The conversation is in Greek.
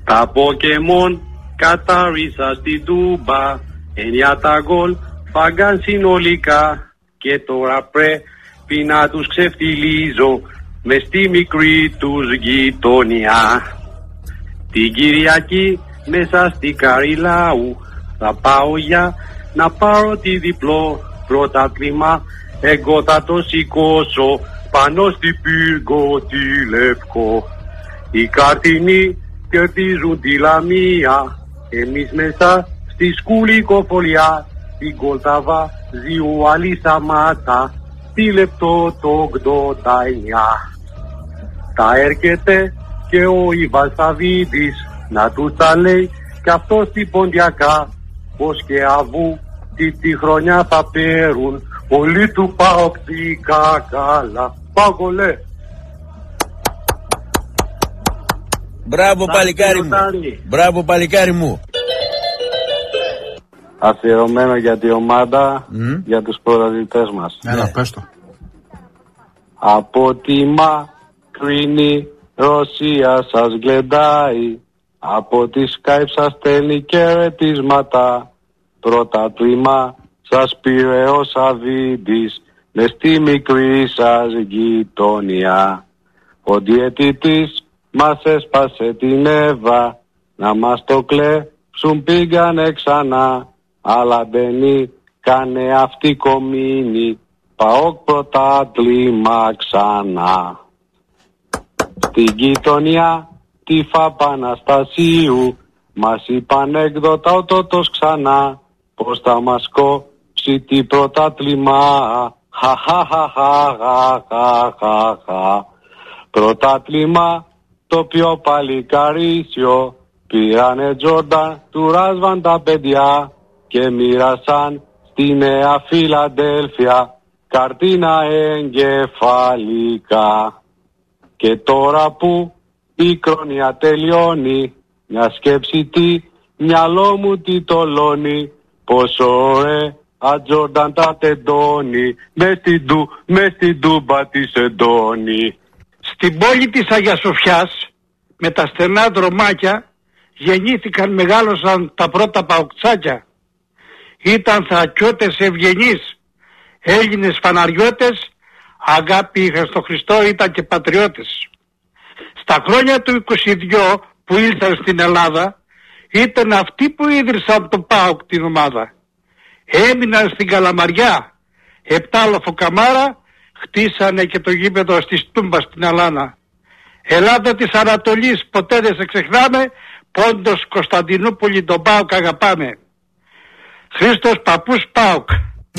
Τα Ποκεμόν κατάρισα στην Τούμπα, 9 τα γκολ φάγκαν συνολικά και τώρα πρέπει να τους ξεφτιλίζω μες στη μικρή τους γειτονιά. Την Κυριακή μέσα στη Καριλάου θα πάω για να πάρω τη διπλό πρωτάθλημα. Εγώ θα το σηκώσω πάνω στη πύργο τη Λευκό. Οι καρτινοί κερδίζουν τη Λαμία, εμείς μέσα στη σκουλικοφολιά. Την Κολταβά ζιου άλλη Σαμάτα, τη λεπτό το 89. Θα έρχεται και ο Ιβάν Σαββίδης να του τα λέει κι αυτό στην Ποντιακά, πως και αβού τη χρονιά θα παίρουν όλοι του παοκτικά καλά. Παγολέ! Μπράβο παλικάρι μου. Μπράβο παλικάρι μου. Αφιερωμένο για τη ομάδα, για τους πρωταθλητές μας. Έλα, πες το. Από τη μακρινή Ρωσία σας γλεντάει, από τη Skype σας στέλνει χαιρετίσματα. Πρωτάθλημα σας πήρε ο Σαββίδης μες στη μικρή σας γειτονιά. Ο διαιτητής μας έσπασε την Εύα, να μας το κλέψουν πήγανε ξανά. Αλλά μπαίνει κάνε αυτή κομίνη, ΠΑΟΚ πρωτάθλημα ξανά. Στην γειτονιά τη Φαπαναστασίου μας είπαν έκδοτα ο τότος ξανά, πως θα μας κόψει τι πρωτάθλημα. Χαχαχαχαχαχαχαχα. Πρωτάθλημα το πιο παλικαρίσιο, πήρανε Τζόρνταν του Ράσβαν τα παιδιά και μοίρασαν στη Νέα Φιλαδέλφια καρτίνα εγκεφαλικά. Και τώρα που η κρόνια τελειώνει, μια σκέψη τι μυαλό μου τι τολώνει, πόσο ωραία Τζόρνταν τα τεντώνει, μες στην Τούμπα της εντώνει. Στην πόλη της Αγίας Σοφιάς, με τα στενά δρομάκια, γεννήθηκαν, μεγάλωσαν τα πρώτα παοκτσάκια. Ήταν θακιώτες ευγενείς, Έλληνες φαναριώτες, αγάπη είχαν στο Χριστό, ήταν και πατριώτες. Στα χρόνια του 22 που ήλθαν στην Ελλάδα, ήταν αυτοί που ίδρυσαν το ΠΑΟΚ την ομάδα. Έμειναν στην Καλαμαριά, 7 λοφοκαμάρα, χτίσανε και το γήπεδο στη Τούμπα στην Αλάνα. Ελλάδα της Ανατολής ποτέ δεν σε ξεχνάμε, Πόντος Κωνσταντινούπολη τον ΠΑΟΚ αγαπάμε. Χρήστος Παππούς ΠΑΟΚ.